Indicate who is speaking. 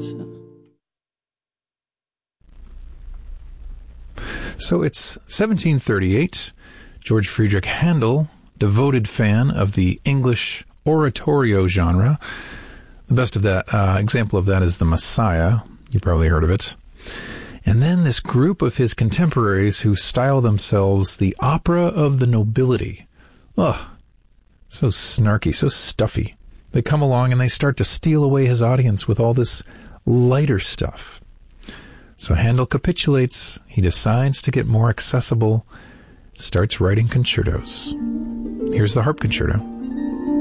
Speaker 1: So it's 1738. George Friedrich Handel, devoted fan of the English oratorio genre. The best of that example of that is The Messiah. You probably heard of it. And then this group of his contemporaries who style themselves the opera of the nobility. Ugh, so snarky, so stuffy. They come along and they start to steal away his audience with all this lighter stuff. So Handel capitulates. He decides to get more accessible, starts writing concertos. Here's the Harp Concerto.